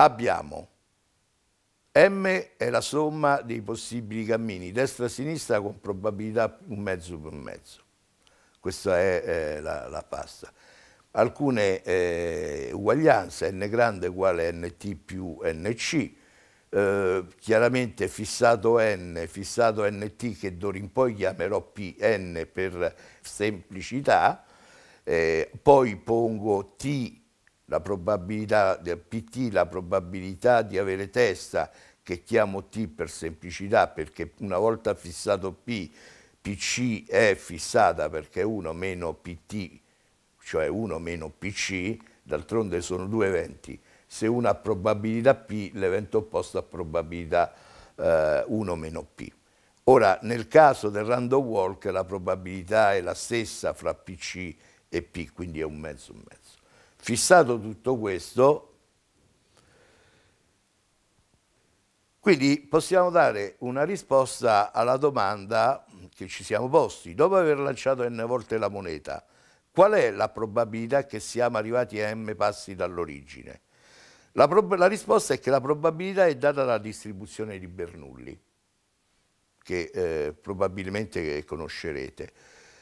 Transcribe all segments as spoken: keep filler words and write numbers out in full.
abbiamo M è la somma dei possibili cammini, destra-sinistra con probabilità un mezzo per un mezzo. Questa è eh, la, la pasta. Alcune eh, uguaglianze, n grande uguale nt più nc, eh, chiaramente fissato n, fissato nt che d'ora in poi chiamerò pn per semplicità, eh, poi pongo t, la probabilità del pt, la probabilità di avere testa che chiamo t per semplicità perché una volta fissato p, pc è fissata perché uno meno pt, cioè uno meno pc, d'altronde sono due eventi. Se uno ha probabilità p, l'evento opposto ha probabilità eh, uno meno p. Ora, nel caso del random walk, la probabilità è la stessa fra pc e p, quindi è un mezzo un mezzo. Fissato tutto questo, quindi possiamo dare una risposta alla domanda che ci siamo posti. Dopo aver lanciato n volte la moneta, qual è la probabilità che siamo arrivati a m passi dall'origine? La, la risposta è che la probabilità è data dalla distribuzione di Bernoulli, che eh, probabilmente conoscerete.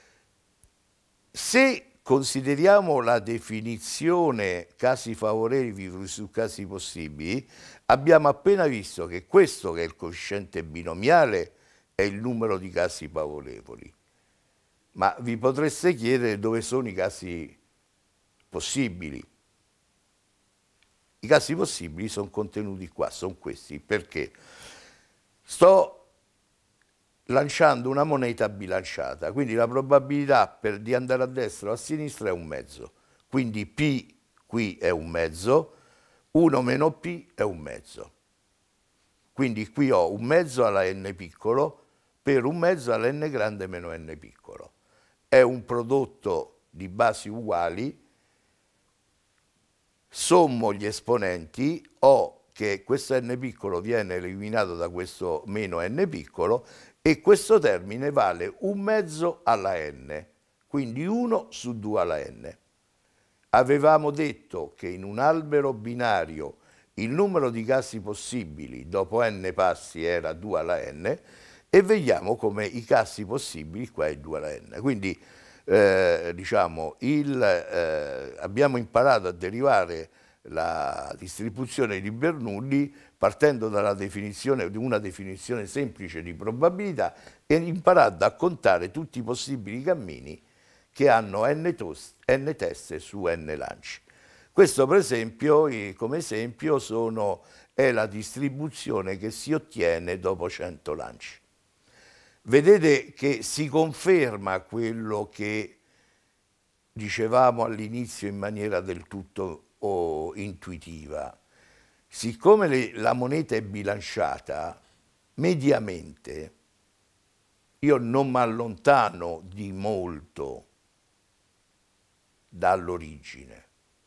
Se consideriamo la definizione casi favorevoli su casi possibili, abbiamo appena visto che questo, che è il coefficiente binomiale, è il numero di casi favorevoli. Ma vi potreste chiedere dove sono i casi possibili. I casi possibili sono contenuti qua, sono questi, perché sto lanciando una moneta bilanciata, quindi la probabilità per, di andare a destra o a sinistra è un mezzo, quindi P qui è un mezzo, uno meno P è un mezzo, quindi qui ho un mezzo alla n piccolo per un mezzo alla n grande meno n piccolo, è un prodotto di basi uguali, sommo gli esponenti, ho che questo n piccolo viene eliminato da questo meno n piccolo e questo termine vale un mezzo alla n, quindi uno su due alla n. Avevamo detto che in un albero binario il numero di casi possibili dopo n passi era due alla n e vediamo come i casi possibili qua è due alla n. Quindi eh, diciamo, il, eh, abbiamo imparato a derivare la distribuzione di Bernoulli partendo dalla definizione di una definizione semplice di probabilità e imparato a contare tutti i possibili cammini che hanno n, n teste su n lanci. Questo per esempio, come esempio, sono, è la distribuzione che si ottiene dopo cento lanci. Vedete che si conferma quello che dicevamo all'inizio in maniera del tutto o intuitiva. Siccome le, la moneta è bilanciata, mediamente io non mi allontano di molto dall'origine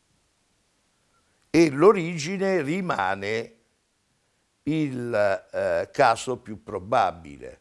e l'origine rimane il eh, caso più probabile.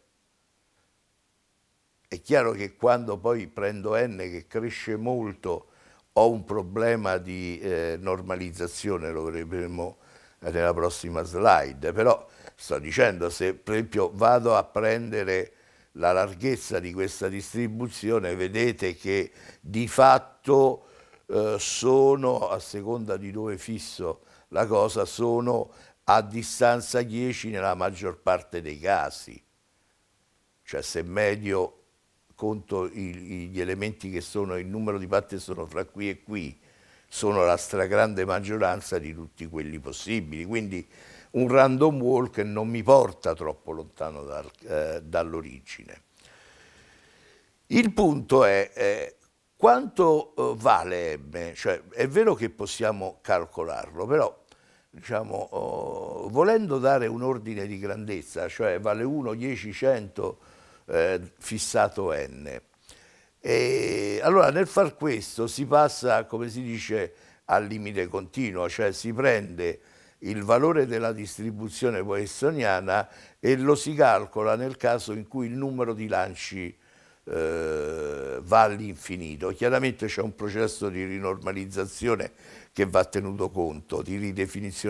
È chiaro che quando poi prendo n che cresce molto ho un problema di eh, normalizzazione, lo vedremo nella prossima slide, però sto dicendo, se per esempio vado a prendere la larghezza di questa distribuzione, vedete che di fatto eh, sono, a seconda di dove fisso la cosa, sono a distanza dieci nella maggior parte dei casi. Cioè se medio conto i, gli elementi che sono, il numero di parti sono fra qui e qui, sono la stragrande maggioranza di tutti quelli possibili, quindi un random walk non mi porta troppo lontano dal, eh, dall'origine. Il punto è eh, quanto eh, vale m, cioè è vero che possiamo calcolarlo, però diciamo, oh, volendo dare un ordine di grandezza, cioè vale uno, dieci, cento, eh, fissato n. E allora nel far questo si passa, come si dice, al limite continuo, cioè si prende il valore della distribuzione poissoniana e lo si calcola nel caso in cui il numero di lanci eh, va all'infinito. Chiaramente c'è un processo di rinormalizzazione che va tenuto conto, di ridefinizione